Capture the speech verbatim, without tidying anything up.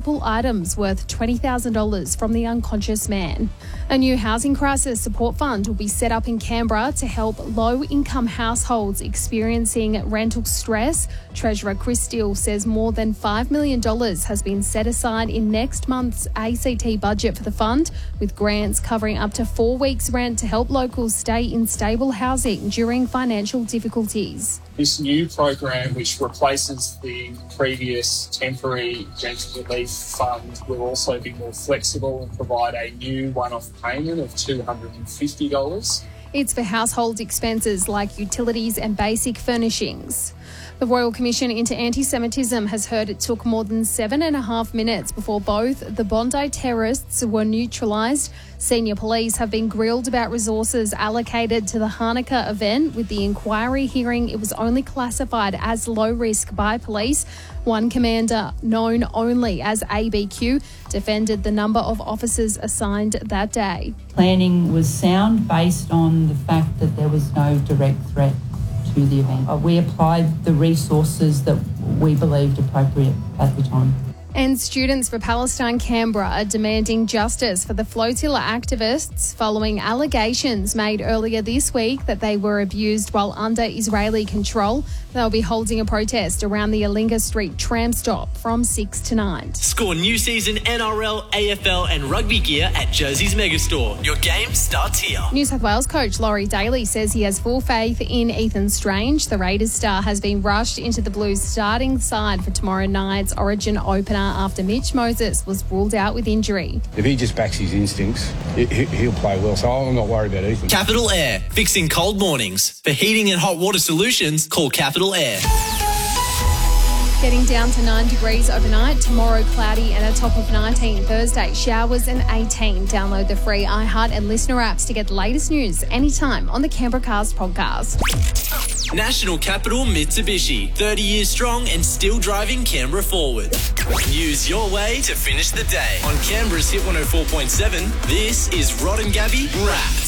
multiple items worth twenty thousand dollars from the unconscious man. A new housing crisis support fund will be set up in Canberra to help low-income households experiencing rental stress. Treasurer Chris Steele says more than five million dollars has been set aside in next month's A C T budget for the fund, with grants covering up to four weeks' rent to help locals stay in stable housing during financial difficulties. This new program, which replaces the previous temporary rental relief fund, will also be more flexible and provide a new one-off payment of two hundred fifty dollars. It's for household expenses like utilities and basic furnishings. The Royal Commission into Anti-Semitism has heard it took more than seven and a half minutes before both the Bondi terrorists were neutralised. Senior police have been grilled about resources allocated to the Hanukkah event, with the inquiry hearing it was only classified as low risk by police. One commander, known only as A B Q, defended the number of officers assigned that day. Planning was sound based on the fact that there was no direct threat to the event. Uh, we applied the resources that we believed appropriate at the time. And students for Palestine Canberra are demanding justice for the flotilla activists following allegations made earlier this week that they were abused while under Israeli control. They'll be holding a protest around the Alinga Street tram stop from six to nine. Score new season N R L, A F L and rugby gear at Jersey's Megastore. Your game starts here. New South Wales coach Laurie Daly says he has full faith in Ethan Strange. The Raiders star has been rushed into the Blues starting side for tomorrow night's Origin opener after Mitch Moses was ruled out with injury. If he just backs his instincts, he'll play well, so I'm not worried about Ethan. Capital Air, fixing cold mornings. For heating and hot water solutions, call Capital Air. Getting down to nine degrees overnight. Tomorrow, cloudy and a top of nineteen. Thursday, showers and eighteen. Download the free iHeart and Listener apps to get the latest news anytime on the Canberra Cast podcast. National Capital Mitsubishi. thirty years strong and still driving Canberra forward. Use your way to finish the day. On Canberra's Hit one oh four point seven, this is Rod and Gabby Wrapped.